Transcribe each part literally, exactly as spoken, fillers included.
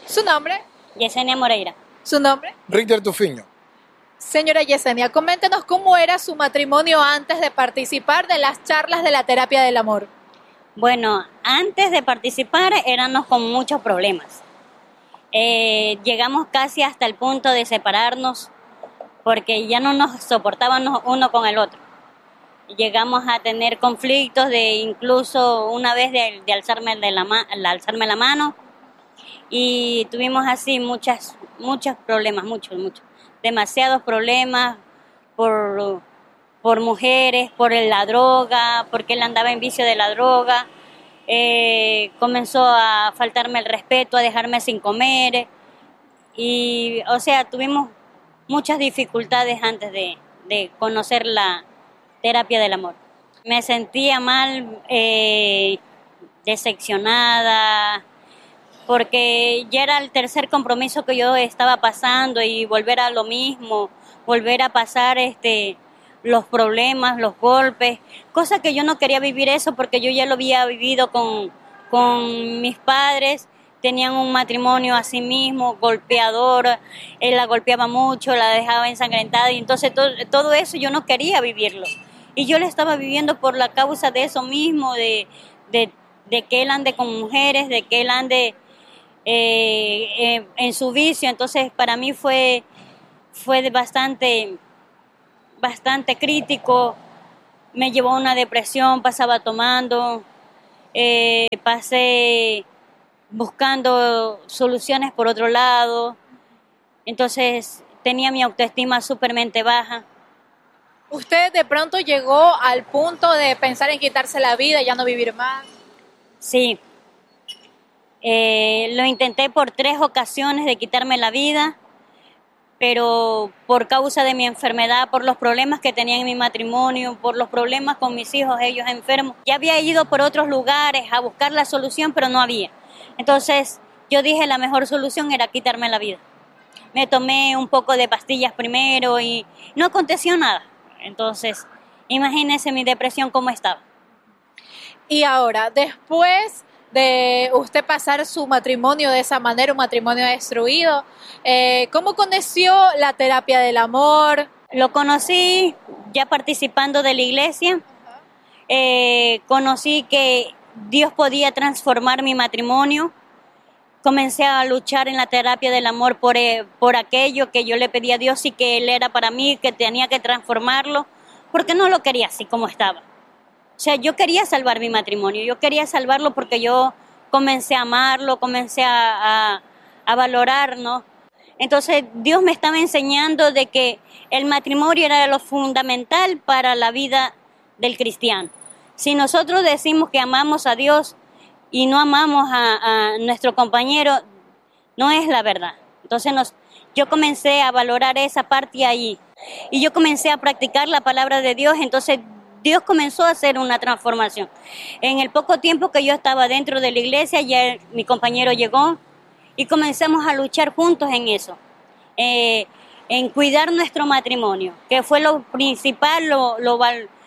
¿Su nombre? Yesenia Moreira. ¿Su nombre? Richter Tufiño. Señora Yesenia, coméntenos cómo era su matrimonio antes de participar de las charlas de la terapia del amor. Bueno, antes de participar éramos con muchos problemas. Eh, llegamos casi hasta el punto de separarnos porque ya no nos soportábamos uno con el otro. Llegamos a tener conflictos de incluso una vez de, de alzarme, de la, de alzarme la mano y tuvimos así muchas, muchos problemas, muchos, muchos, demasiados problemas por, por mujeres, por la droga, porque él andaba en vicio de la droga. Eh, comenzó a faltarme el respeto, a dejarme sin comer y, o sea, tuvimos muchas dificultades antes de, de conocer la terapia del amor. Me sentía mal, eh, decepcionada, porque ya era el tercer compromiso que yo estaba pasando y volver a lo mismo, volver a pasar este los problemas, los golpes, cosa que yo no quería vivir eso porque yo ya lo había vivido con, con mis padres. Tenían un matrimonio así mismo, golpeador, él la golpeaba mucho, la dejaba ensangrentada y entonces todo, todo eso yo no quería vivirlo. Y yo lo estaba viviendo por la causa de eso mismo, de, de, de que él ande con mujeres, de que él ande eh, eh, en su vicio. Entonces para mí fue, fue bastante, bastante crítico, me llevó a una depresión, pasaba tomando, eh, pasé buscando soluciones por otro lado, entonces tenía mi autoestima supermente baja. ¿Usted de pronto llegó al punto de pensar en quitarse la vida y ya no vivir más? Sí, eh, lo intenté por tres ocasiones de quitarme la vida, pero por causa de mi enfermedad, por los problemas que tenía en mi matrimonio, por los problemas con mis hijos, ellos enfermos, ya había ido por otros lugares a buscar la solución, pero no había. Entonces yo dije la mejor solución era quitarme la vida. Me tomé un poco de pastillas primero y no aconteció nada. Entonces, imagínense mi depresión cómo estaba. Y ahora, después de usted pasar su matrimonio de esa manera, un matrimonio destruido, eh, ¿cómo conoció la terapia del amor? Lo conocí ya participando de la iglesia. Eh, conocí que Dios podía transformar mi matrimonio. Comencé a luchar en la terapia del amor por, eh, por aquello que yo le pedí a Dios y que Él era para mí, que tenía que transformarlo, porque no lo quería así como estaba. O sea, yo quería salvar mi matrimonio, yo quería salvarlo porque yo comencé a amarlo, comencé a, a, a valorar, ¿no? Entonces Dios me estaba enseñando de que el matrimonio era lo fundamental para la vida del cristiano. Si nosotros decimos que amamos a Dios y no amamos a, a nuestro compañero, no es la verdad. Entonces nos, yo comencé a valorar esa parte ahí y yo comencé a practicar la palabra de Dios, entonces Dios comenzó a hacer una transformación. En el poco tiempo que yo estaba dentro de la iglesia, ya mi compañero llegó y comenzamos a luchar juntos en eso, eh, en cuidar nuestro matrimonio, que fue lo principal, lo, lo,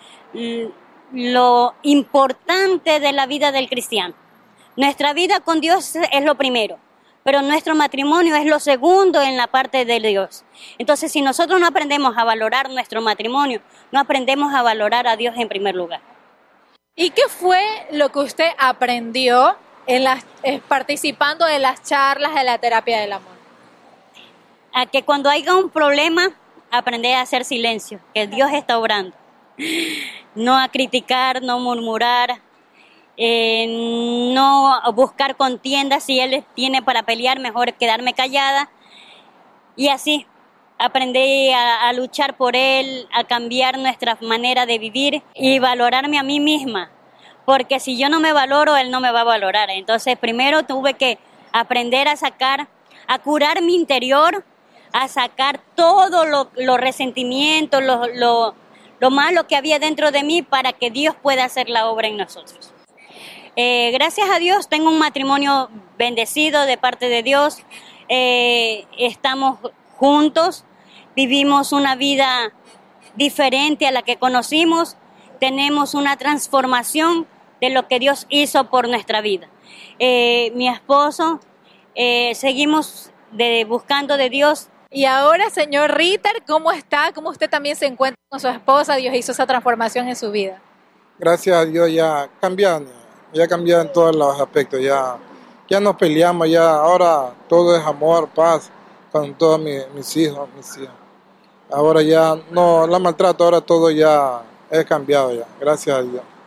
lo importante de la vida del cristiano. Nuestra vida con Dios es lo primero, pero nuestro matrimonio es lo segundo en la parte de Dios. Entonces, si nosotros no aprendemos a valorar nuestro matrimonio, no aprendemos a valorar a Dios en primer lugar. ¿Y qué fue lo que usted aprendió en las, eh, participando de las charlas de la terapia del amor? A que cuando haya un problema, aprender a hacer silencio, que Dios está obrando. No a criticar, no murmurar, eh, no buscar contiendas. Si Él tiene para pelear, mejor quedarme callada. Y así, aprendí a, a luchar por Él, a cambiar nuestra manera de vivir y valorarme a mí misma. Porque si yo no me valoro, Él no me va a valorar. Entonces, primero tuve que aprender a sacar, a curar mi interior, a sacar todo lo, los resentimientos, lo, lo, lo malo que había dentro de mí para que Dios pueda hacer la obra en nosotros. Eh, gracias a Dios tengo un matrimonio bendecido de parte de Dios. Eh, estamos juntos, vivimos una vida diferente a la que conocimos, tenemos una transformación de lo que Dios hizo por nuestra vida. Eh, mi esposo eh, seguimos de, buscando de Dios. Y ahora, señor Ritter, ¿cómo está? ¿Cómo usted también se encuentra con su esposa? Dios hizo esa transformación en su vida. Gracias a Dios ya cambiaron, ya cambiaron en todos los aspectos, ya, ya no peleamos, ya ahora todo es amor, paz con todos mis, mis hijos, mis hijas. Ahora ya no la maltrato, ahora todo ya es cambiado ya, gracias a Dios.